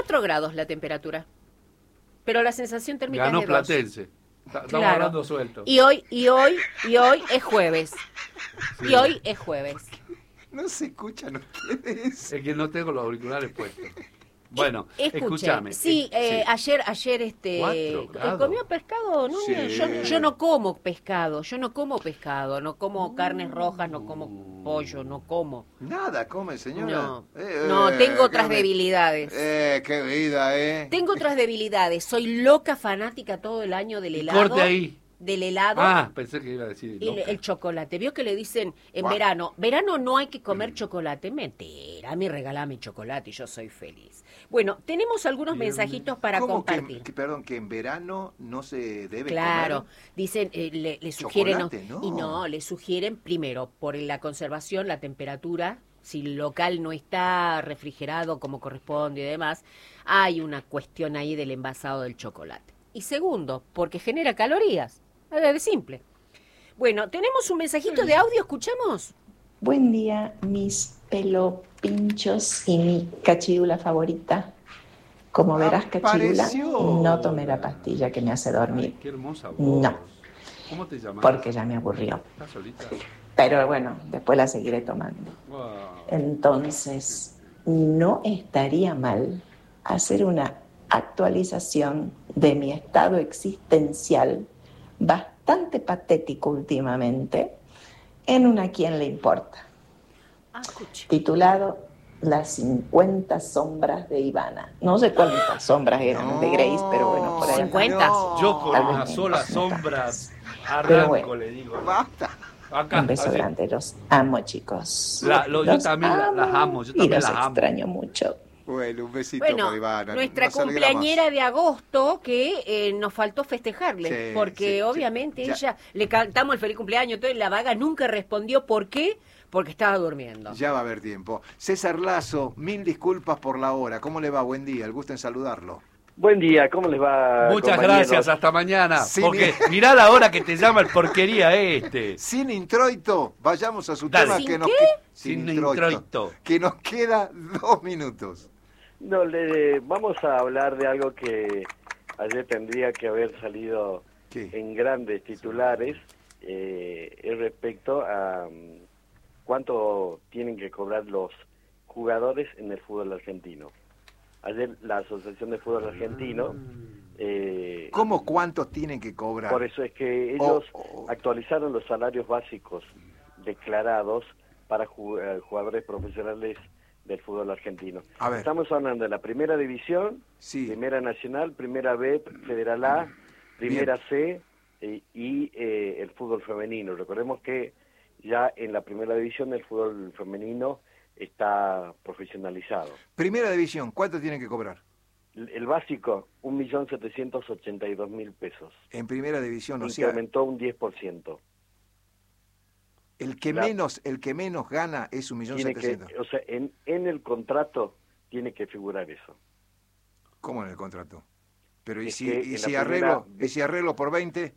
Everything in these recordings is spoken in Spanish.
4 grados la temperatura, pero la sensación térmica Ganó es de 2. Platense. Estamos Claro. hablando suelto. Y hoy es jueves. Sí. Y hoy es jueves. No se escuchan ustedes. Es que no tengo los auriculares puestos. Bueno, Escuche, escúchame. sí, ayer 4 grados. ¿comió pescado? No, Sí. yo no como pescado, no como carnes rojas, no como pollo, no como. Nada come, señora. No, tengo otras qué debilidades. qué vida, Tengo otras debilidades, soy loca fanática todo el año del Y helado. corte ahí. Del helado. Ah, pensé que iba a decir Y loca. el chocolate, vio que le dicen en Guau. verano no hay que comer chocolate, mentira, a mí regalame chocolate y yo soy feliz. Bueno, tenemos algunos mensajitos para ¿Cómo compartir. perdón, que en verano no se debe Claro, comer? dicen, le sugieren, Chocolate, no. y no, le sugieren primero por la conservación, la temperatura, si el local no está refrigerado como corresponde y demás, hay una cuestión ahí del envasado del chocolate. Y segundo, porque genera calorías, de simple. Bueno, tenemos un mensajito de audio, ¿escuchamos? Buen día, mis pelopinchos y mi cachirula favorita. Como verás, cachirula, Apareció. no tomé la pastilla que me hace dormir. Ay, qué hermosa voz. No. ¿Cómo te llamas? Porque ya me aburrió. ¿Estás solita? Pero bueno, después la seguiré tomando. Wow. Entonces, no estaría mal hacer una actualización de mi estado existencial, bastante patético últimamente, en una ¿Quién le importa? Escuche. Titulado Las 50 sombras de Ivana. No sé cuántas sombras eran de Grace, pero bueno, por ahí. 50. Yo con Tal vez una menos, sola me sombra parece. arranco, Pero bueno. le digo. Basta. Acá, Un beso así. grande, los amo, chicos. Yo Los también las amo, yo y también los las amo. extraño mucho. Bueno, un besito Bueno, por Ivana. nuestra Nos alegramos. cumpleañera de agosto que nos faltó festejarle, Sí, porque sí, obviamente sí. Ya. ella, le cantamos el feliz cumpleaños, todo, y la vaga nunca respondió. ¿Por qué? Porque estaba durmiendo. Ya va a haber tiempo. César Lazo, 1000 disculpas por la hora. ¿Cómo le va? Buen día. El gusto en saludarlo. Buen día, ¿cómo les va? Muchas compañeros? gracias, hasta mañana. Sí, Porque mirá la hora que te llama el porquería este. Sin introito, vayamos a su Dale. tema ¿Sin que nos qué? Sin introito. Que nos queda 2 minutos. No, vamos a hablar de algo que ayer tendría que haber salido ¿Qué? en grandes titulares, es respecto a cuánto tienen que cobrar los jugadores en el fútbol argentino. Ayer la Asociación de Fútbol Argentino, ¿Cómo cuántos tienen que cobrar? por eso es que ellos Oh. actualizaron los salarios básicos declarados para jugadores profesionales del fútbol argentino. A ver. Estamos hablando de la primera división, Sí. primera nacional, primera B, federal A, primera C y el fútbol femenino. Recordemos que ya en la primera división el fútbol femenino está profesionalizado. Primera división, ¿cuánto tienen que cobrar? El básico, 1.782.000 pesos. En primera división, o sea, Incrementó un 10%. el que menos gana es Tiene que, 1.700.000. o sea, en el contrato tiene que figurar eso. ¿Cómo en el contrato? Pero ¿y Es si, que y en si la arreglo, primera- y si arreglo por 20?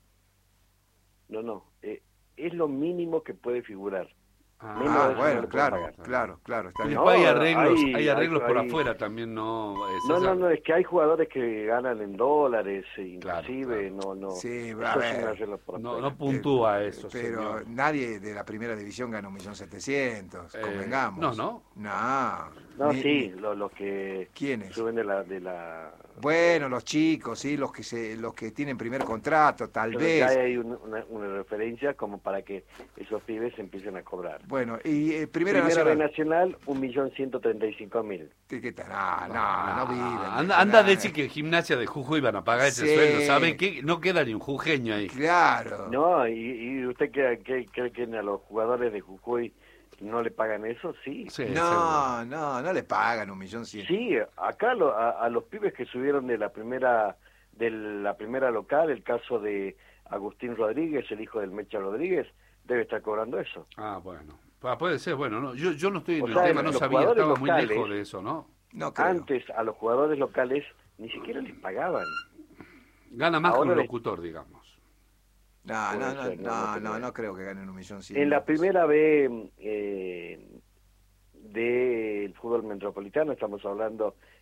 No, es lo mínimo que puede figurar. Menos Ah, de eso no bueno, le pueden pagar. claro, está Y bien. No, después hay hay- arreglos por hay- afuera también, ¿no? No, es que hay jugadores que ganan en dólares, inclusive, Claro. no. Sí, eso a sí ver. no arreglo por No, afuera. no puntúa eso, Pero señor. nadie de la primera división gana 1.700.000, convengamos. No. No, sí, los que ¿Quiénes? suben de la Bueno, los chicos, sí, los que tienen primer contrato, tal pero vez. ya hay una referencia como para que esos pibes empiecen a cobrar. Bueno, y primera Primera B nacional. nacional, 1.135.000. ¿Qué tal? No viven. Anda a decir que Gimnasia de Jujuy van a pagar ese Sí. sueldo. ¿Saben qué? No queda ni un jujeño ahí. Claro. No, y usted cree que a los jugadores de Jujuy no le pagan eso, sí. Sí, No le pagan 1.100.000. Sí, acá a los pibes que subieron de la primera local, el caso de Agustín Rodríguez, el hijo del Mecha Rodríguez, debe estar cobrando eso. Ah, bueno. Puede ser, bueno, no, yo no estoy en O el sea, tema, no los sabía, jugadores estaba muy locales- lejos de eso, ¿no? No creo. Antes a los jugadores locales ni siquiera les pagaban. Gana más que Ahora un le- locutor, digamos. Puede ser, No creo que ganen 1.100.000. En la primera B del fútbol metropolitano, estamos hablando